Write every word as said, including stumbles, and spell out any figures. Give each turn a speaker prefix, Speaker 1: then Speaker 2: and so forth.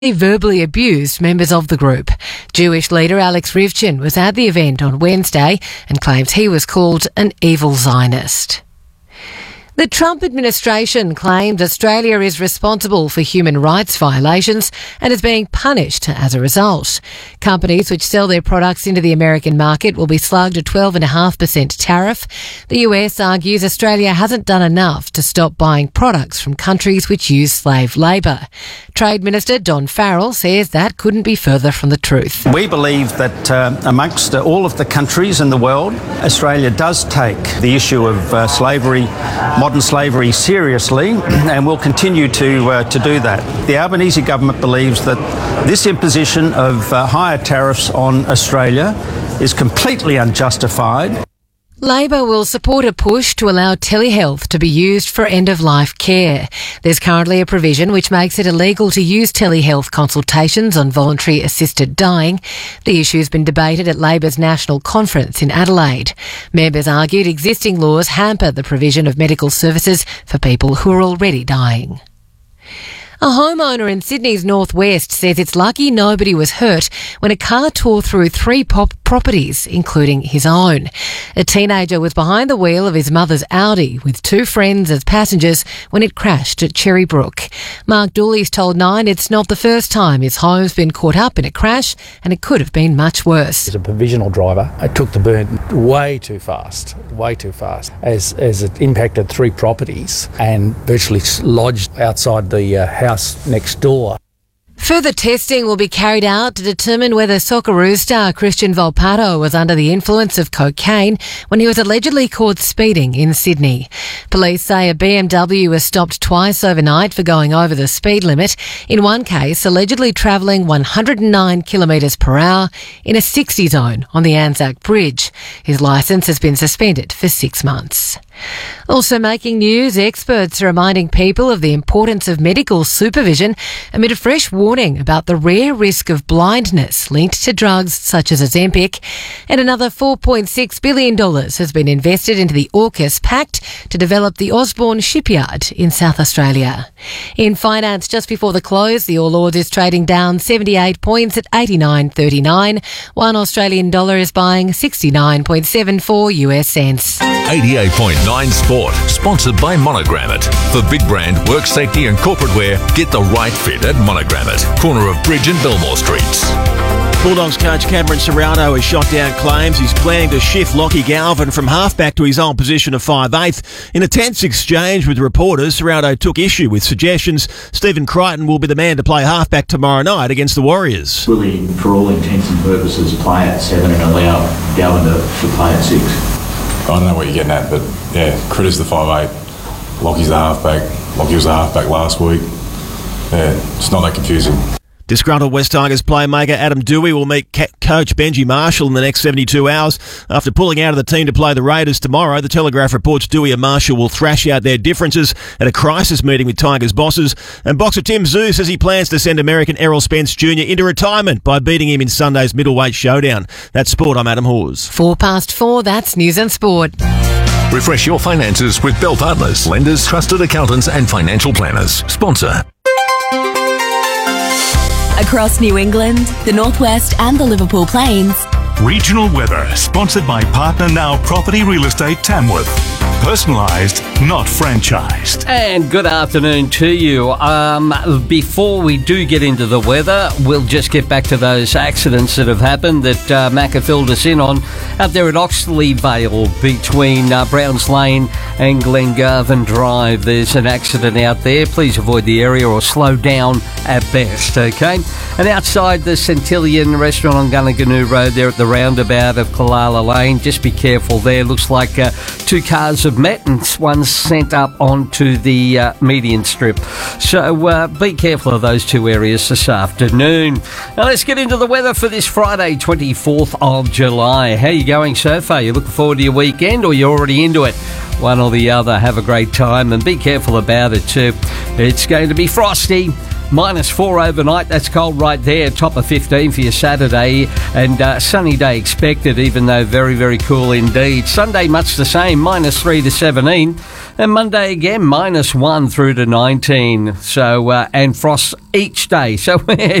Speaker 1: He verbally abused members of the group. Jewish leader Alex Rivchin was at the event on Wednesday and claims he was called an evil Zionist. The Trump administration claims Australia is responsible for human rights violations and is being punished as a result. Companies which sell their products into the American market will be slugged a twelve point five percent tariff. The U S argues Australia hasn't done enough to stop buying products from countries which use slave labour. Trade Minister Don Farrell says that couldn't be further from the truth.
Speaker 2: We believe that uh, amongst uh, all of the countries in the world, Australia does take the issue of uh, slavery, modern slavery seriously, and will continue to uh, to do that. The Albanese government believes that this imposition of uh, higher tariffs on Australia is completely unjustified.
Speaker 1: Labor will support a push to allow telehealth to be used for end-of-life care. There's currently a provision which makes it illegal to use telehealth consultations on voluntary assisted dying. The issue has been debated at Labor's National Conference in Adelaide. Members argued existing laws hamper the provision of medical services for people who are already dying. A homeowner in Sydney's northwest says it's lucky nobody was hurt when a car tore through three pop properties, including his own. A teenager was behind the wheel of his mother's Audi with two friends as passengers when it crashed at Cherrybrook. Mark Dooley's told Nine it's not the first time his home's been caught up in a crash, and it could have been much worse.
Speaker 3: As a provisional driver, I took the burn way too fast, way too fast, as, as it impacted three properties and virtually lodged outside the uh, house next door.
Speaker 1: Further testing will be carried out to determine whether Socceroos star Christian Volpato was under the influence of cocaine when he was allegedly caught speeding in Sydney. Police say a B M W was stopped twice overnight for going over the speed limit, in one case allegedly travelling one hundred nine kilometres per hour in a sixty zone on the Anzac Bridge. His licence has been suspended for six months. Also making news, experts are reminding people of the importance of medical supervision amid a fresh warning about the rare risk of blindness linked to drugs such as Ozempic. And another four point six billion dollars has been invested into the AUKUS Pact to develop the Osborne shipyard in South Australia. In finance, just before the close, the All Ords is trading down seventy-eight points at eighty-nine thirty-nine. One Australian dollar is buying sixty-nine point seven four U S cents.
Speaker 4: eighty-eight point nine Sport, sponsored by Monogram It. For big brand, work safety and corporate wear, get the right fit at Monogram It, corner of Bridge and Belmore Streets.
Speaker 5: Bulldogs coach Cameron Serrano has shot down claims he's planning to shift Lockie Galvin from halfback to his old position of five eighth. In a tense exchange with reporters, Serrano took issue with suggestions Stephen Crichton will be the man to play halfback tomorrow night against the Warriors.
Speaker 6: Will he, for all intents and purposes, play at seven and allow Galvin to, to play at six?
Speaker 7: I don't know what you're getting at, but yeah, Critter's the five eight, Lockie's the halfback, Lockie was the halfback last week. Yeah, it's not that confusing.
Speaker 5: Disgruntled West Tigers playmaker Adam Dewey will meet coach Benji Marshall in the next seventy-two hours. After pulling out of the team to play the Raiders tomorrow, the Telegraph reports Dewey and Marshall will thrash out their differences at a crisis meeting with Tigers bosses. And boxer Tim Tszyu says he plans to send American Errol Spence Junior into retirement by beating him in Sunday's middleweight showdown. That's Sport, I'm Adam Hawes.
Speaker 1: Four past four, that's News and Sport.
Speaker 4: Refresh your finances with Bell Partners, lenders, trusted accountants and financial planners. Sponsor.
Speaker 8: Across New England, the Northwest and the Liverpool Plains.
Speaker 9: Regional weather, sponsored by Partner Now Property Real Estate Tamworth. Personalised, not franchised.
Speaker 10: And good afternoon to you. Um, before we do get into the weather, we'll just get back to those accidents that have happened that uh, Macca filled us in on out there at Oxley Vale between uh, Browns Lane and Glengarvan Drive. There's an accident out there. Please avoid the area or slow down at best, okay? And outside the Centillion restaurant on Gunnaganoo Road there at the roundabout of Kalala Lane, just be careful there. Looks like uh, two cars have met and one's sent up onto the uh, median strip. So uh, be careful of those two areas this afternoon. Now let's get into the weather for this Friday, twenty-fourth of July. How are you going so far? You looking forward to your weekend or you're already into it? One or the other. Have a great time and be careful about it too. It's going to be frosty. minus four overnight. That's cold right there. Top of fifteen for your Saturday, and uh, sunny day expected, even though very, very cool indeed. Sunday, much the same, minus three to seventeen, and Monday again, minus one through to nineteen. So, uh, and frost each day. So